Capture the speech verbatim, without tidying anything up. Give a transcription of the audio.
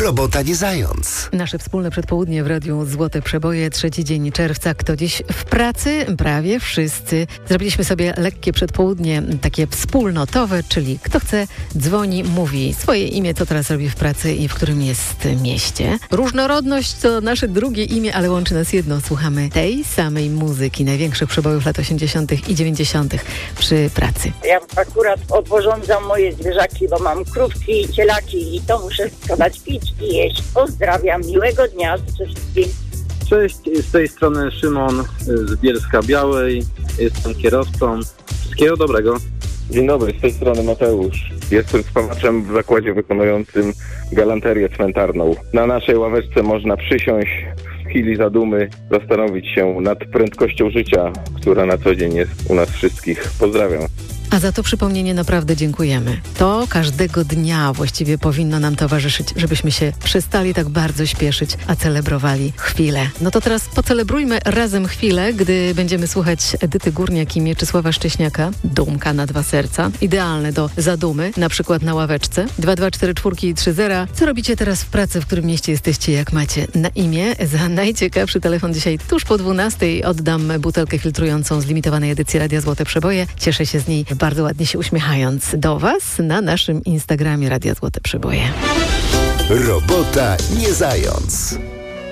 Robota nie zając. Nasze wspólne przedpołudnie w Radiu Złote Przeboje, trzeci dzień czerwca. Kto dziś w pracy? Prawie wszyscy. Zrobiliśmy sobie lekkie przedpołudnie, takie wspólnotowe, czyli kto chce, dzwoni, mówi swoje imię, co teraz robi w pracy i w którym jest mieście. Różnorodność to nasze drugie imię, ale łączy nas jedno. Słuchamy tej samej muzyki, największych przebojów lat osiemdziesiątych i dziewięćdziesiątych przy pracy. Ja akurat odporządzam moje zwierzaki, bo mam krówki, cielaki i to muszę składać pić i jeść. Pozdrawiam, miłego dnia życzę wszystkim. Cześć, z tej strony Szymon z Bielska Białej. Jestem kierowcą. Wszystkiego dobrego. Dzień dobry, z tej strony Mateusz. Jestem spawaczem w zakładzie wykonującym galanterię cmentarną. Na naszej ławeczce można przysiąść, w chwili zadumy zastanowić się nad prędkością życia, która na co dzień jest u nas wszystkich. Pozdrawiam. A za to przypomnienie naprawdę dziękujemy. To każdego dnia właściwie powinno nam towarzyszyć, żebyśmy się przestali tak bardzo śpieszyć, a celebrowali chwilę. No to teraz pocelebrujmy razem chwilę, gdy będziemy słuchać Edyty Górniak i Mieczysława Szcześniaka. Dumka na dwa serca. Idealne do zadumy, na przykład na ławeczce. dwa dwa cztery cztery trzy zero. Co robicie teraz w pracy, w którym mieście jesteście, jak macie na imię? Za najciekawszy telefon dzisiaj tuż po dwunastej oddam butelkę filtrującą z limitowanej edycji Radia Złote Przeboje. Cieszę się z niej, bardzo ładnie się uśmiechając do Was na naszym Instagramie Radia Złote Przeboje. Robota nie zając.